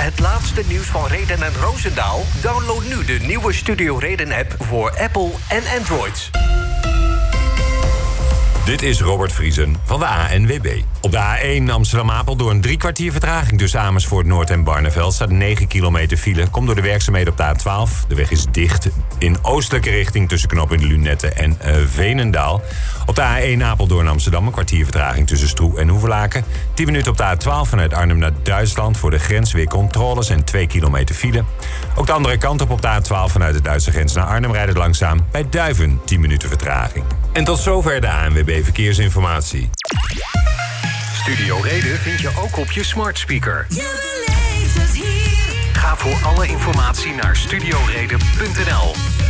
Het laatste nieuws van Reden en Roosendaal? Download nu de nieuwe Studio Reden-app voor Apple en Android. Dit is Robert Vriesen van de ANWB. Op de A1 Amsterdam-Apeldoorn 3 kwartier vertraging tussen Amersfoort Noord en Barneveld. Staat 9 kilometer file. Komt door de werkzaamheden op de A12. De weg is dicht in oostelijke richting tussen knooppunt Lunette en Veenendaal. Op de A1 Apeldoorn-Amsterdam een kwartier vertraging tussen Stroe en Hoevelaken. 10 minuten op de A12 vanuit Arnhem naar Duitsland. Voor de grens weer controles en 2 kilometer file. Ook de andere kant op de A12 vanuit de Duitse grens naar Arnhem rijdt het langzaam. Bij Duiven 10 minuten vertraging. En tot zover de ANWB Verkeersinformatie. Studio Reden vind je ook op je smart speaker. Je beleeft het hier. Ga voor alle informatie naar studioreden.nl.